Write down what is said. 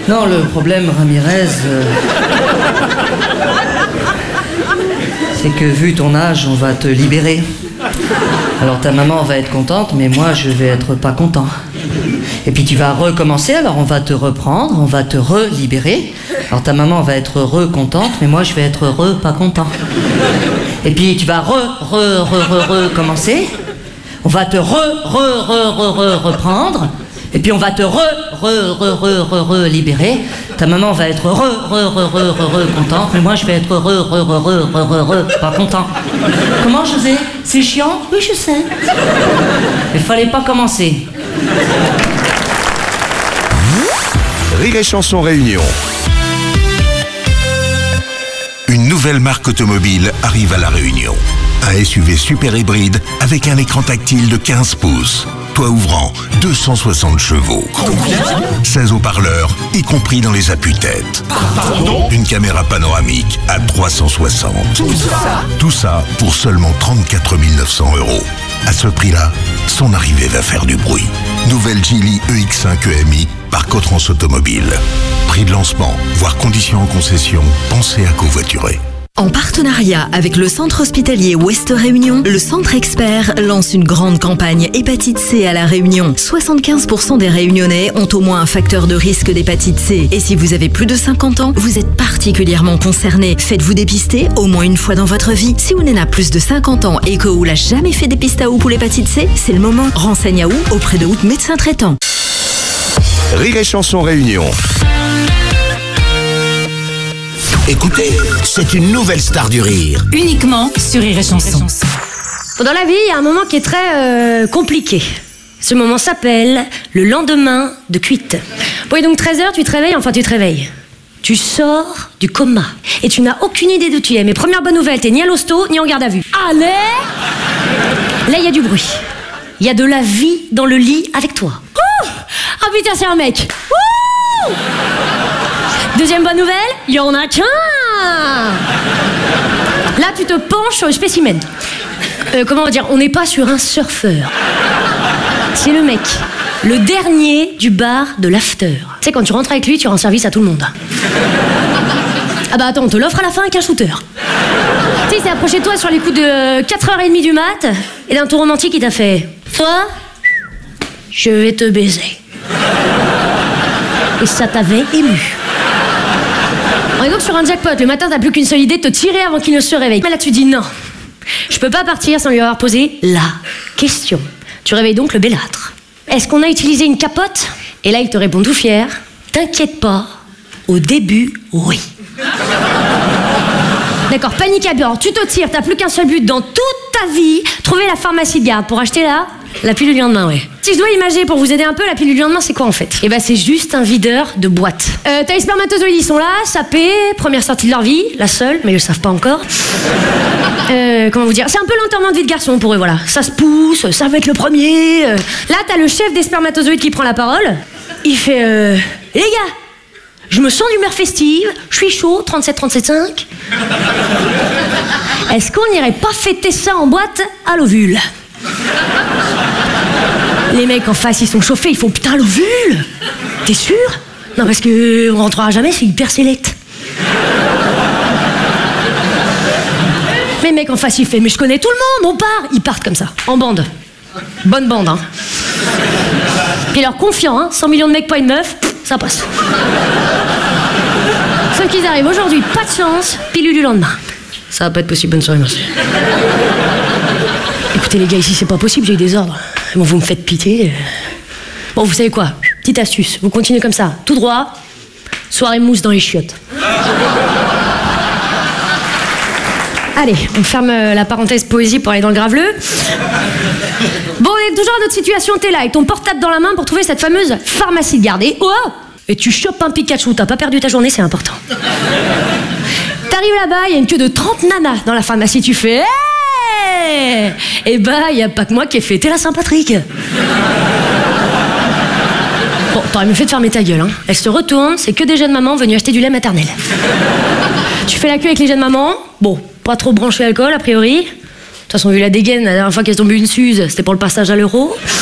Non, le problème, Ramirez, c'est que vu ton âge, on va te libérer. Alors ta maman va être contente, mais moi, je vais être pas content. Et puis tu vas recommencer, alors on va te reprendre, on va te relibérer. Alors ta maman va être contente, mais moi, je vais être pas content. Et puis tu vas recommencer. On va te reprendre. Et puis on va te libérer. Ta maman va être contente, mais moi je vais être pas content. Comment, José? C'est chiant? Oui, je sais. Il fallait pas commencer. Rire et Chanson Réunion. Une nouvelle marque automobile arrive à La Réunion. Un SUV super hybride avec un écran tactile de 15 pouces. Toit ouvrant, 260 chevaux. 16 haut-parleurs, y compris dans les appuis-têtes. Une caméra panoramique à 360. Tout ça pour seulement 34 900 €. À ce prix-là, son arrivée va faire du bruit. Nouvelle Geely EX5 EMI par Cotrans Automobile. Prix de lancement, voire conditions en concession, pensez à covoiturer. En partenariat avec le centre hospitalier Ouest Réunion, le Centre Expert lance une grande campagne hépatite C à La Réunion. 75% des Réunionnais ont au moins un facteur de risque d'hépatite C. Et si vous avez plus de 50 ans, vous êtes particulièrement concerné. Faites-vous dépister au moins une fois dans votre vie. Si vous n'avez pas plus de 50 ans et que vous n'avez jamais fait dépistage pour l'hépatite C, c'est le moment. Renseigne à où auprès de votre médecin traitant. Rire et Chanson Réunion. Écoutez, c'est une nouvelle star du rire. Uniquement sur Rire et Chanson. Dans la vie, il y a un moment qui est très compliqué. Ce moment s'appelle le lendemain de cuite. Bon, et donc 13h, tu te réveilles. Tu sors du coma et tu n'as aucune idée d'où tu es. Mais première bonne nouvelle, t'es ni à l'hosto, ni en garde à vue. Allez! Là, il y a du bruit. Il y a de la vie dans le lit avec toi. Oh! Ah putain, c'est un mec. Ouh! Deuxième bonne nouvelle, il y en a qu'un. Là, tu te penches sur le spécimen. Comment on va dire? On n'est pas sur un surfeur. C'est le mec, le dernier du bar de l'after. Tu sais, quand tu rentres avec lui, tu rends service à tout le monde. Ah bah attends, on te l'offre à la fin avec un shooter. Tu sais, il s'est approché de toi sur les coups de 4h30 du mat, et d'un tour romantique, il t'a fait: toi, je vais te baiser. Et ça t'avait ému. On est donc sur un jackpot. Le matin, t'as plus qu'une seule idée, de te tirer avant qu'il ne se réveille. Mais là, tu dis non. Je peux pas partir sans lui avoir posé la question. Tu réveilles donc le bellâtre. Est-ce qu'on a utilisé une capote? Et là, il te répond tout fier: t'inquiète pas, au début, oui. D'accord, panique à bord, tu te tires, t'as plus qu'un seul but dans toute ta vie, trouver la pharmacie de garde pour acheter la pilule du lendemain, ouais. Si je dois imaginer pour vous aider un peu, la pilule du lendemain, c'est quoi en fait? Eh ben, c'est juste un videur de boîte. T'as les spermatozoïdes, ils sont là, sapés, première sortie de leur vie, la seule, mais ils le savent pas encore. Comment vous dire? C'est un peu l'enterrement de vie de garçon pour eux, voilà. Ça se pousse, ça va être le premier. Là, t'as le chef des spermatozoïdes qui prend la parole. Il fait les gars, je me sens d'humeur festive, je suis chaud, 37-37,5. Est-ce qu'on n'irait pas fêter ça en boîte à l'ovule? Les mecs en face, ils sont chauffés, ils font putain, l'ovule? T'es sûr? Non, parce que on rentrera jamais, c'est hyper sélect. Les mecs en face, ils font mais je connais tout le monde, on part. Ils partent comme ça, en bande. Bonne bande, hein. Puis alors confiant, hein, 100 millions de mecs, pas une meuf, ça passe. Sauf qu'ils arrivent aujourd'hui, pas de chance, pilule du lendemain. Ça va pas être possible, bonne soirée, merci. Écoutez les gars, ici c'est pas possible, j'ai eu des ordres. Bon, vous me faites pitié. Bon, vous savez quoi? Petite astuce, vous continuez comme ça, tout droit, soirée mousse dans les chiottes. Allez, on ferme la parenthèse poésie pour aller dans le graveleux. Bon, et toujours à notre situation, t'es là avec ton portable dans la main pour trouver cette fameuse pharmacie de garde. Et oh! Et tu chopes un Pikachu, t'as pas perdu ta journée, c'est important. T'arrives là-bas, il y a une queue de 30 nanas dans la pharmacie, tu fais hey! Et bah, y a pas que moi qui ai fêté la Saint-Patrick. Bon, t'aurais mieux fait de fermer ta gueule, hein. Elle se retourne, c'est que des jeunes mamans venues acheter du lait maternel. Tu fais la queue avec les jeunes mamans, bon, pas trop branché alcool a priori. De toute façon, vu la dégaine, la dernière fois qu'elles ont bu une Suze, c'était pour le passage à l'euro.